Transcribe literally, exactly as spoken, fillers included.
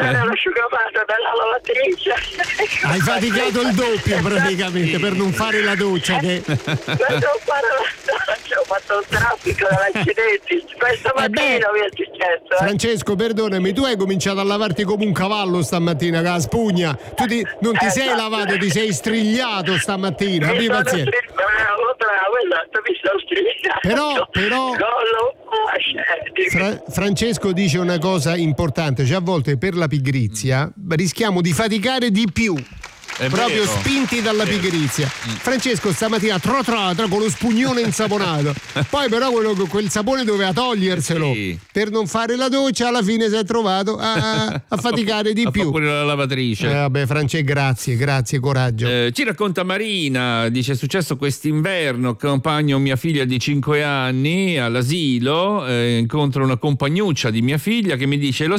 usare l'asciugamanto dalla lavatrice. Hai faticato il doppio praticamente per non fare la doccia. Che... Per non fare la doccia ho fatto un traffico dall'accidenti. Questa mattina Eh beh, mi è successo. Eh. Francesco, perdonami, tu hai cominciato a lavarti come un cavallo stamattina con la spugna. Tu ti, non ti Eh, sei esatto. lavato, ti sei strigliato stamattina. Mi Abbi sono pazienza. stri- Bravo, bravo, esatto, mi sono strigliato. Però- però- Collo, fascia, dimmi. Fra- Francesco dice una cosa importante, cioè a volte per la pigrizia rischiamo di faticare di più. È Proprio vero. spinti dalla Vero. pigrizia. Francesco stamattina tro tro, tro, con lo spugnone insaponato. Poi però quello, quel sapone doveva toglierselo. Sì. Per non fare la doccia alla fine si è trovato a, a faticare di Fa più. pure la lavatrice. Eh, vabbè, Francesco, grazie, grazie, coraggio. Eh, ci racconta Marina, dice: è successo quest'inverno, accompagno mia figlia di cinque anni all'asilo, eh, incontro una compagnuccia di mia figlia che mi dice: lo